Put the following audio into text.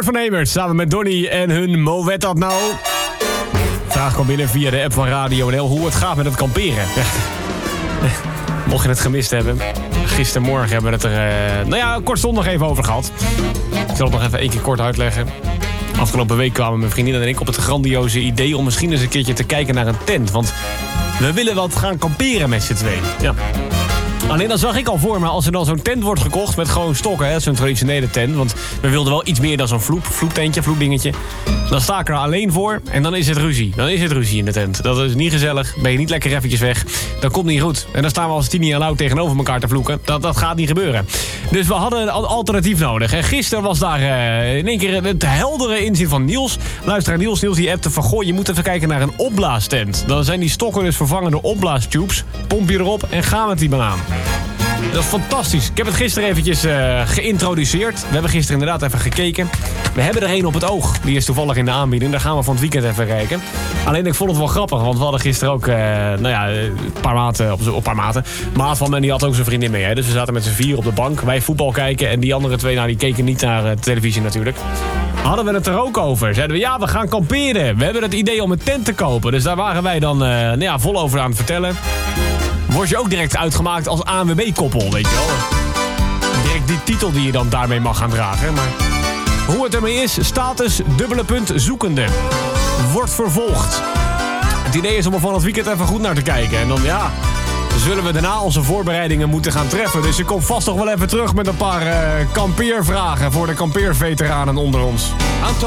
Bart van Hemert samen met Donnie en hun Moet dat nou? Vraag kwam binnen via de app van Radio NL hoe het gaat met het kamperen. Mocht je het gemist hebben. Gistermorgen hebben we het er kortstondig even over gehad. Ik zal het nog even 1 keer kort uitleggen. Afgelopen week kwamen mijn vriendin en ik op het grandioze idee om misschien eens een keertje te kijken naar een tent. Want we willen wat gaan kamperen met z'n tweeën. Ja. Alleen dan zag ik al voor me, als er dan zo'n tent wordt gekocht met gewoon stokken, hè, zo'n traditionele tent. Want we wilden wel iets meer dan zo'n vloepdingetje. Dan sta ik er alleen voor en dan is het ruzie. Dan is het ruzie in de tent. Dat is niet gezellig, ben je niet lekker eventjes weg. Dat komt niet goed. En dan staan we als 10 jaar oud tegenover elkaar te vloeken. Dat gaat niet gebeuren. Dus we hadden een alternatief nodig. En gisteren was daar in één keer het heldere inzien van Niels. Luisteraar Niels die appte van, goh, je moet even kijken naar een opblaastent. Dan zijn die stokken dus vervangen door opblaastubes. Pomp je erop en gaan we het die maar aan. Dat is fantastisch. Ik heb het gisteren eventjes geïntroduceerd. We hebben gisteren inderdaad even gekeken. We hebben er één op het oog. Die is toevallig in de aanbieding. Daar gaan we van het weekend even kijken. Alleen ik vond het wel grappig. Want we hadden gisteren ook een paar maten. Maat van me die had ook zijn vriendin mee. Hè? Dus we zaten met z'n 4 op de bank. Wij voetbal kijken. En die andere 2 die keken niet naar de televisie natuurlijk. Hadden we het er ook over. Zeiden we, ja, we gaan kamperen. We hebben het idee om een tent te kopen. Dus daar waren wij dan vol over aan het vertellen. Word je ook direct uitgemaakt als ANWB-koppel, weet je wel. Direct die titel die je dan daarmee mag gaan dragen. Maar hoe het ermee is, status zoekende. Wordt vervolgd. Het idee is om er van het weekend even goed naar te kijken. En dan zullen we daarna onze voorbereidingen moeten gaan treffen. Dus ik kom vast nog wel even terug met een paar kampeervragen voor de kampeerveteranen onder ons.